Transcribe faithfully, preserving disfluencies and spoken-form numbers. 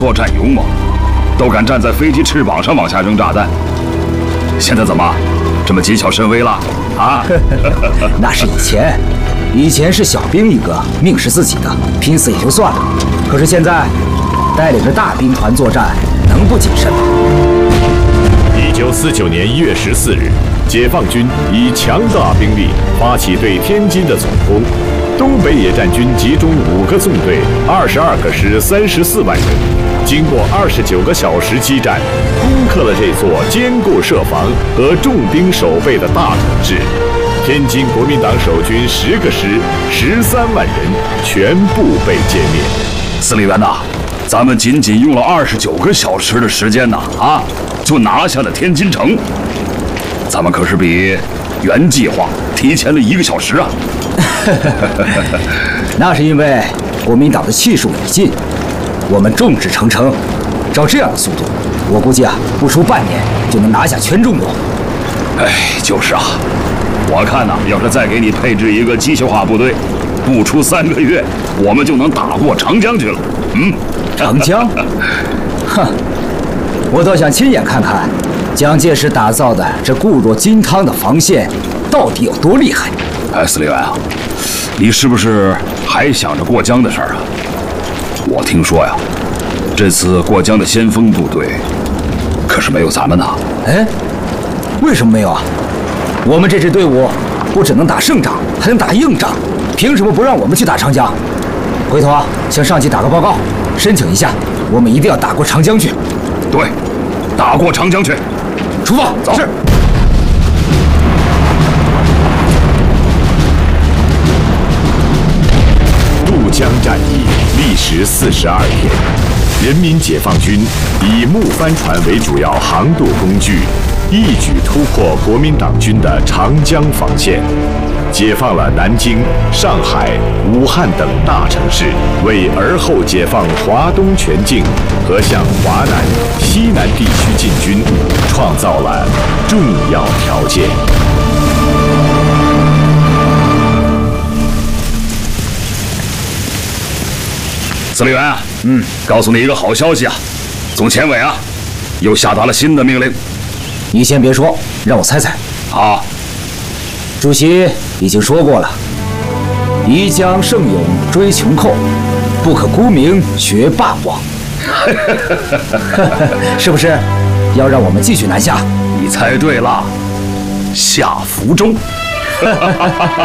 作战勇猛，都敢站在飞机翅膀上往下扔炸弹。现在怎么这么谨小慎微了啊？ 那是以前，以前是小兵一个，命是自己的，拼死也就算了。可是现在，带领着大兵团作战，能不谨慎吗？ 一九四九年一月十四日，解放军以强大兵力发起对天津的总攻。 东北野战军集中五个纵队、二十二个师、三十四万人，经过二十九个小时激战，攻克了这座坚固设防和重兵守备的大城市。天津国民党守军十个师、十三万人全部被歼灭。 司令员呐，咱们仅仅用了二十九个小时的时间呐，啊，就拿下了天津城。咱们可是比原计划提前了一个小时啊！ 那是因为国民党的气数已尽，我们众志成城。照这样的速度，我估计啊，不出半年就能拿下全中国。 哎，就是啊，我看呐、啊，要是再给你配置一个机械化部队，不出三个月，我们就能打过长江去了。嗯， 长江？哼，我倒想亲眼看看蒋介石打造的这固若金汤的防线到底有多厉害。 哎，司令员啊，你是不是还想着过江的事儿啊？我听说呀，这次过江的先锋部队可是没有咱们呐。 哎，为什么没有啊？我们这支队伍不只能打胜仗，还能打硬仗，凭什么不让我们去打长江？回头啊，向上级打个报告，申请一下，我们一定要打过长江去。 对，打过长江去。 出发，走。是。 渡江战役历时四十二天，人民解放军以木帆船为主要航渡工具，一举突破国民党军的长江防线，解放了南京、上海、武汉等大城市，为而后解放华东全境和向华南、西南地区进军创造了重要条件。 司令员啊，嗯，告诉你一个好消息啊，总前委啊，又下达了新的命令。 你先别说，让我猜猜。 好， 主席已经说过了，宜将胜勇追穷寇，不可沽名学霸王。是不是要让我们继续南下？ 你猜对了，下福州。